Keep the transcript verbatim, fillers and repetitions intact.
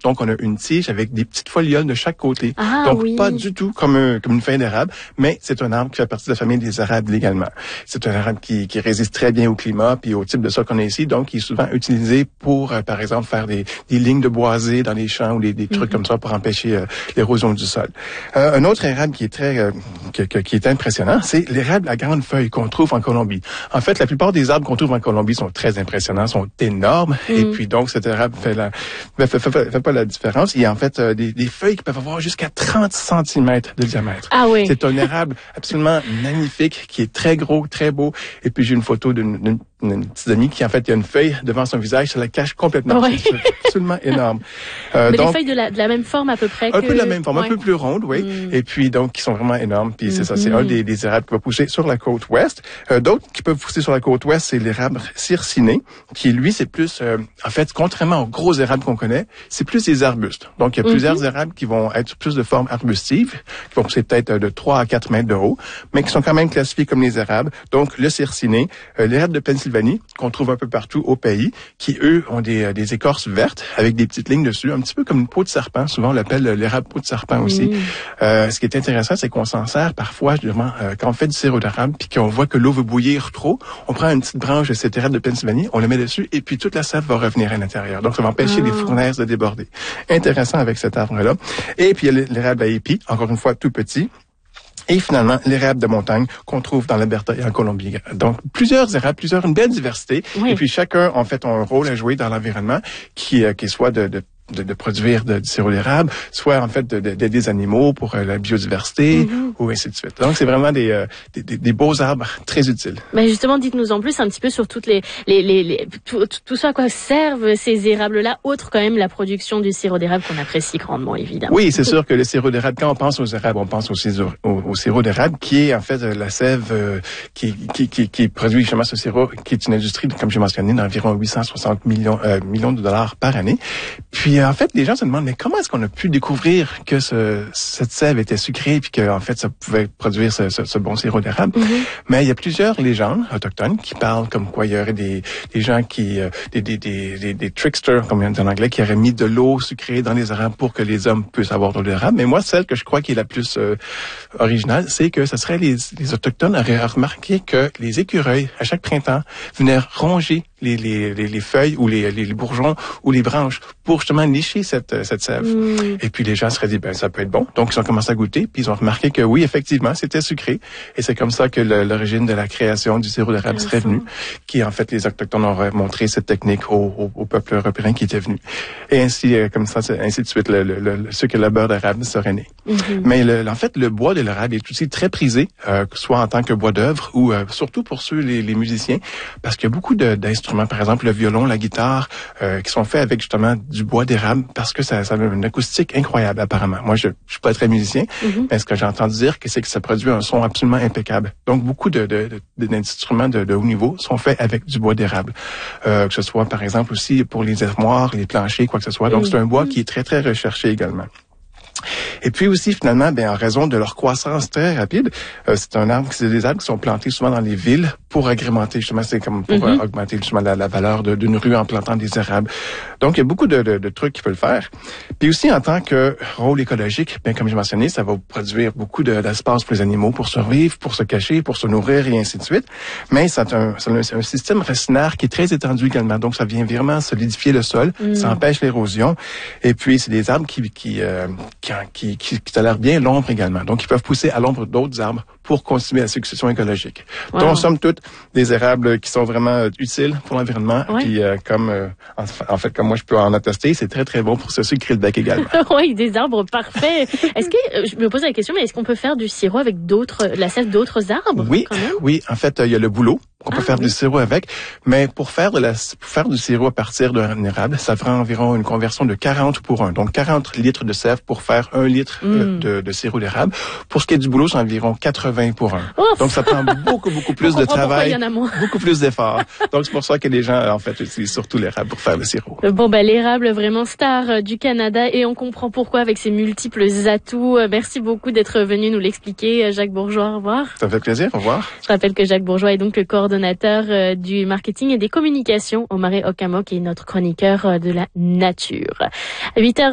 Donc, on a une tige avec des petites folioles de chaque côté. Ah, Donc, oui. pas du tout comme, un, comme une feuille d'érable, mais c'est un arbre qui fait partie de la famille des érables également. C'est un arbre qui, qui résiste très bien au climat puis au type de sol qu'on a ici. Donc, il est souvent utilisé pour, euh, par exemple, faire des, des lignes de boisés dans les champs ou des, des trucs mm-hmm. comme ça pour empêcher euh, l'érosion du sol. Euh, un autre érable qui est très, euh, que, que, qui est impressionnant, c'est l'érable à grande feuille qu'on trouve en Colombie. En fait, la plupart des arbres qu'on trouve en Colombie sont très impressionnants, sont énormes. Mm. Et puis, donc, cet érable fait la, fait, fait, fait, fait pas la différence. Il y a en fait euh, des, des feuilles qui peuvent avoir jusqu'à trente centimètres de diamètre. Ah oui. C'est un érable absolument magnifique, qui est très gros, très beau. Et puis, j'ai une photo d'une, d'une une petite amie qui, en fait, il y a une feuille devant son visage, ça la cache complètement. Ouais. C'est absolument énorme. Euh, Mais donc, les feuilles de la, de la même forme à peu près que... Un peu de la même forme, ouais. Un peu plus ronde, oui. Mm. Et puis, donc, qui sont vraiment énormes. Puis, c'est mm-hmm. ça, c'est un des, des érables qui va pousser sur la côte ouest. Euh, d'autres qui peuvent pousser sur la côte ouest, c'est l'érable circiné, qui, lui, c'est plus... Euh, en fait, contrairement aux gros érables qu'on connaît, c'est plus des arbustes. Donc, il y a mm-hmm. plusieurs érables qui vont être plus de forme arbustive, qui vont pousser peut-être de trois à quatre mètres de haut, mais qui sont quand même classifiés comme les érables. Donc, le circiné, euh, l'érable de Pennsylvanie, qu'on trouve un peu partout au pays, qui, eux, ont des, des écorces vertes avec des petites lignes dessus, un petit peu comme une peau de serpent. Souvent, on l'appelle l'érable peau de serpent aussi. Mmh. Euh, ce qui est intéressant, c'est qu'on s'en sert parfois, justement, euh, quand on fait du sirop d'érable, puis qu'on voit que l'eau veut bouillir trop, on prend une petite branche de cet érable de Pennsylvanie, on le met dessus, et puis toute la sève va revenir à l'intérieur. Donc, ça va empêcher mmh. les fournaises de déborder. Intéressant avec cet arbre-là. Et puis, il y a l'érable à épis, encore une fois, tout petit. Et finalement, l'érable de montagne qu'on trouve dans l'Alberta et en Colombie. Donc, plusieurs érables, plusieurs, une belle diversité. Oui. Et puis, chacun, en fait, a un rôle à jouer dans l'environnement qui, euh, qui soit de, de De, de produire de, du sirop d'érable, soit en fait d'aider de, de, des animaux pour euh, la biodiversité, mm-hmm. ou ainsi de suite. Donc c'est vraiment des, euh, des, des, des beaux arbres très utiles. Mais justement, dites-nous en plus un petit peu sur toutes les, les, les, les tout, tout ça à quoi servent ces érables-là, autre quand même la production du sirop d'érable qu'on apprécie grandement, évidemment. Oui, c'est sûr que le sirop d'érable, quand on pense aux érables, on pense aussi au, au, au sirop d'érable, qui est en fait la sève euh, qui, qui, qui, qui produit justement ce sirop, qui est une industrie, comme j'ai mentionné, d'environ huit cent soixante millions, euh, millions de dollars par année. Puis en fait, les gens se demandent, mais comment est-ce qu'on a pu découvrir que ce, cette sève était sucrée puis que en fait, ça pouvait produire ce, ce, ce bon sirop d'érable? Mm-hmm. Mais il y a plusieurs légendes autochtones qui parlent comme quoi il y aurait des, des gens qui, euh, des, des, des, des, des tricksters, comme on dit en anglais, qui auraient mis de l'eau sucrée dans les érables pour que les hommes puissent avoir de l'eau d'érable. Mais moi, celle que je crois qui est la plus euh, originale, c'est que ce serait les, les autochtones auraient remarqué que les écureuils, à chaque printemps, venaient ronger les, les, les, les feuilles ou les, les bourgeons ou les branches pour justement nicher cette, cette sève. Mm. Et puis les gens se seraient dit, ben ça peut être bon. Donc ils ont commencé à goûter, puis ils ont remarqué que oui, effectivement, c'était sucré. Et c'est comme ça que le, l'origine de la création du sirop d'érable serait venue, qui en fait les autochtones ont montré cette technique au, au, au peuple européen qui était venu. Et ainsi, comme ça, ainsi de suite, le, le, le, ce que le beurre d'érable serait né. Mm-hmm. Mais le, en fait, le bois de l'érable est aussi très prisé, euh, soit en tant que bois d'œuvre ou euh, surtout pour ceux, les, les musiciens, parce qu'il y a beaucoup de, d'instruments, par exemple le violon, la guitare, euh, qui sont faits avec justement du bois d'érable parce que ça, ça a une acoustique incroyable apparemment. Moi, je, je suis pas très musicien, mm-hmm. mais ce que j'ai entendu dire, c'est que ça produit un son absolument impeccable. Donc, beaucoup de, de, de, d'instruments de, de haut niveau sont faits avec du bois d'érable. Euh, que ce soit, par exemple, aussi pour les armoires, les planchers, quoi que ce soit. Donc, mm-hmm. c'est un bois qui est très, très recherché également. Et puis aussi, finalement, ben, en raison de leur croissance très rapide, euh, c'est un arbre, c'est des arbres qui sont plantés souvent dans les villes pour agrémenter, justement, c'est comme pour mm-hmm. euh, augmenter justement la, la valeur de, d'une rue en plantant des érables. Donc, il y a beaucoup de, de, de trucs qui peuvent le faire. Puis aussi, en tant que rôle écologique, bien, comme j'ai mentionné, ça va produire beaucoup de, d'espace pour les animaux pour survivre, pour se cacher, pour se nourrir et ainsi de suite. Mais c'est un, c'est un, c'est un système racinaire qui est très étendu également. Donc, ça vient vraiment solidifier le sol, mm. ça empêche l'érosion. Et puis, c'est des arbres qui, qui, euh, qui Qui, qui, qui tolèrent bien l'ombre également. Donc, ils peuvent pousser à l'ombre d'autres arbres pour continuer la succession écologique. Wow. Donc, somme toute, des érables qui sont vraiment euh, utiles pour l'environnement. Ouais. Puis, euh, comme euh, en, en fait, comme moi, je peux en attester, c'est très, très bon pour se sucrer le bec également. Oui, des arbres parfaits. Est-ce que, euh, je me pose la question, mais est-ce qu'on peut faire du sirop avec d'autres, la sève d'autres arbres? Oui, quand même? oui. En fait, il y a le bouleau qu'on peut ah, faire oui. du sirop avec, mais pour faire de la, pour faire du sirop à partir d'un érable, ça prend environ une conversion de quarante pour un. Donc, quarante litres de sève pour faire un litre mm. de, de sirop d'érable. Pour ce qui est du bouleau, c'est environ quatre-vingts pour un. Ouf. Donc, ça prend beaucoup, beaucoup plus de travail, il y en a moins. Beaucoup plus d'efforts. Donc, c'est pour ça que les gens, en fait, utilisent surtout l'érable pour faire le sirop. Bon, ben, l'érable, vraiment star du Canada, et on comprend pourquoi avec ses multiples atouts. Merci beaucoup d'être venu nous l'expliquer, Jacques Bourgeois. Au revoir. Ça me fait plaisir. Au revoir. Je rappelle que Jacques Bourgeois est donc le coordonnateur du marketing et des communications au Marais Ocamok et notre chroniqueur de la nature. À huit heures